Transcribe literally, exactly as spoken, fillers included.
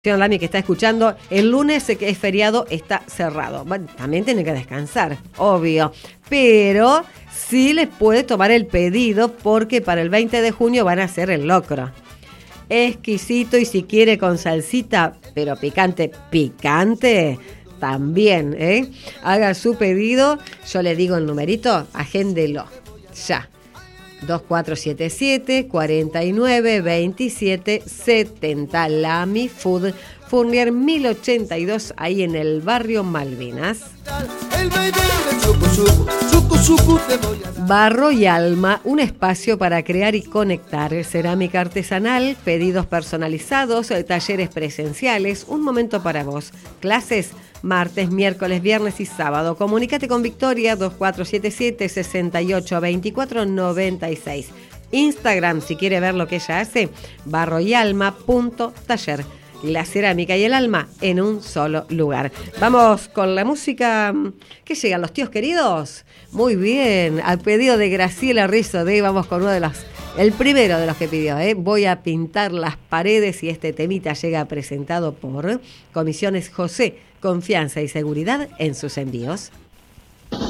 Lami que está escuchando, el lunes que es feriado está cerrado. Bueno, también tiene que descansar, obvio. Pero sí les puede tomar el pedido porque para el veinte de junio van a hacer el locro. Exquisito y si quiere con salsita, pero picante, picante, también, ¿eh? Haga su pedido, yo le digo el numerito, agéndelo, ya. dos cuatro siete siete, cuatro nueve, dos siete siete cero. Lami Food, Fournier mil ochenta y dos, ahí en el barrio Malvinas. Barro y Alma, un espacio para crear y conectar. Cerámica artesanal, pedidos personalizados, talleres presenciales, un momento para vos. Clases martes, miércoles, viernes y sábado. Comunícate con Victoria dos cuatro siete siete, seis ocho dos cuatro nueve seis. Instagram, si quiere ver lo que ella hace, barroyalma.taller. La cerámica y el alma en un solo lugar. Vamos con la música. ¿Qué llegan los tíos queridos? Muy bien, al pedido de Graciela Rizzo de vamos con uno de los, el primero de los que pidió, ¿eh? Voy a pintar las paredes y este temita llega presentado por Comisiones José, confianza y seguridad en sus envíos.